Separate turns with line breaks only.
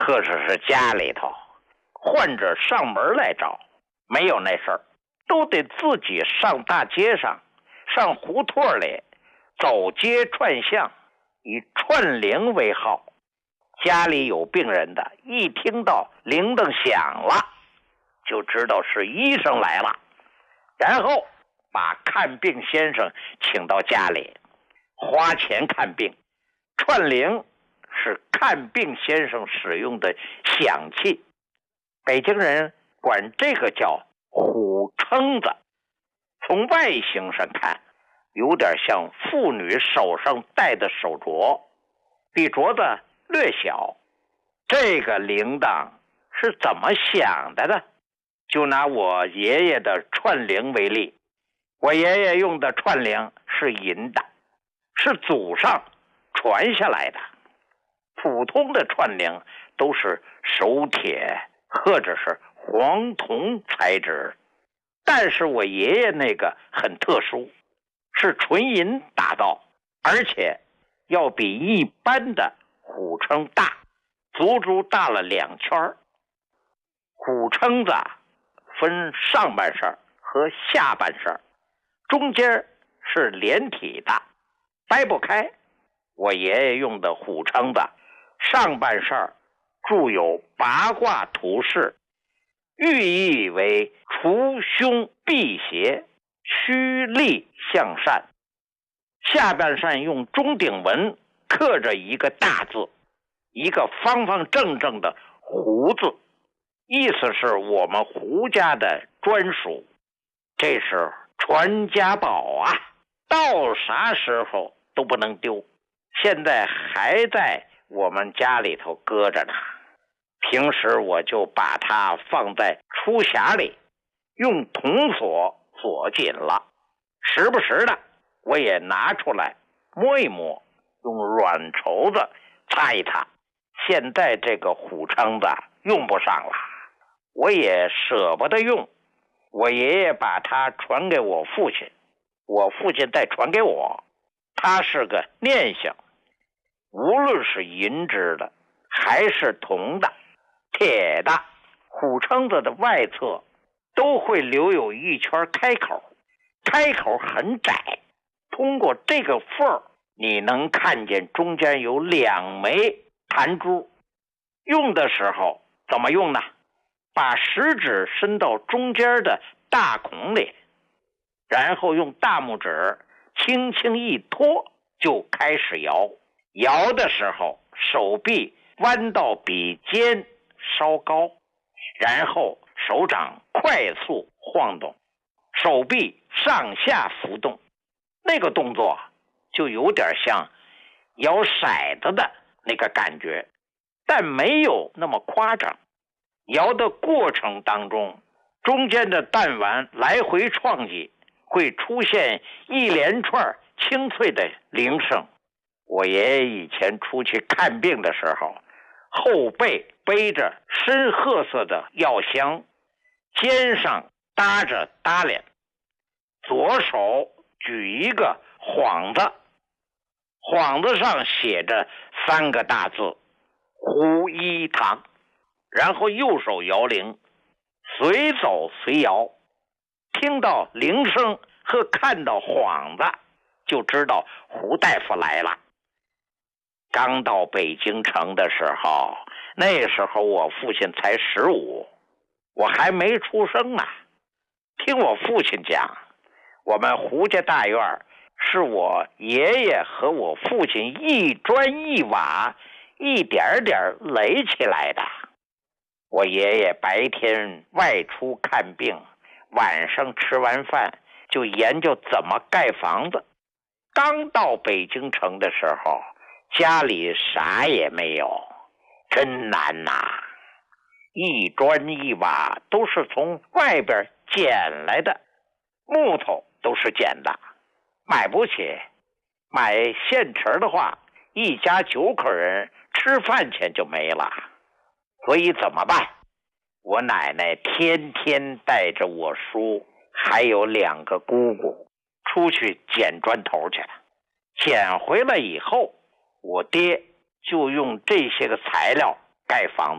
可是家里头患者上门来找，没有那事儿，都得自己上大街上，上胡同里走街串巷，以串铃为号。家里有病人的，一听到铃铛响了，就知道是医生来了，然后把看病先生请到家里，花钱看病。串铃是看病先生使用的响器，北京人管这个叫虎撑子。从外形上看，有点像妇女手上戴的手镯，比镯子略小。这个铃铛是怎么响的呢？就拿我爷爷的串铃为例，我爷爷用的串铃是银的，是祖上传下来的。普通的串铃都是手铁或者是黄铜材质，但是我爷爷那个很特殊，是纯银打造，而且要比一般的虎撑大，足足大了2圈。虎撑子分上半身和下半身，中间是连体的，掰不开。我爷爷用的虎撑子上半身铸有八卦图示，寓意为除凶辟邪，趋利向善。下半身用钟鼎文刻着一个大字，一个方方正正的胡字，意思是我们胡家的专属，这是传家宝啊，到啥时候都不能丢。现在还在我们家里头搁着呢，平时我就把它放在书匣里，用铜锁锁紧了，时不时的我也拿出来摸一摸，用软绸子擦一擦。现在这个虎撑子用不上了，我也舍不得用。我爷爷把它传给我父亲，我父亲再传给我，它是个念想。无论是银制的还是铜的、铁的，虎撑子的外侧都会留有一圈开口，开口很窄，通过这个缝儿，你能看见中间有2枚弹珠。用的时候怎么用呢？把食指伸到中间的大孔里，然后用大拇指轻轻一托，就开始摇。摇的时候手臂弯到比肩稍高，然后手掌快速晃动，手臂上下浮动，那个动作就有点像摇骰子的那个感觉，但没有那么夸张。摇的过程当中，中间的弹丸来回撞击，会出现一连串清脆的铃声。我爷爷以前出去看病的时候，后背背着深褐色的药箱，肩上搭着搭脸，左手举一个幌子，幌子上写着3个大字胡一堂，然后右手摇铃，随走随摇。听到铃声和看到幌子，就知道胡大夫来了。刚到北京城的时候，那时候我父亲才15，我还没出生呢。听我父亲讲，我们胡家大院是我爷爷和我父亲一砖一瓦一点点垒起来的。我爷爷白天外出看病，晚上吃完饭就研究怎么盖房子。刚到北京城的时候，家里啥也没有，真难呐！一砖一瓦都是从外边捡来的，木头都是捡的，买不起。买现成的话，一家9口人吃饭钱就没了。所以怎么办？我奶奶天天带着我叔还有2个姑姑出去捡砖头去了。捡回来以后，我爹就用这些个材料盖房子。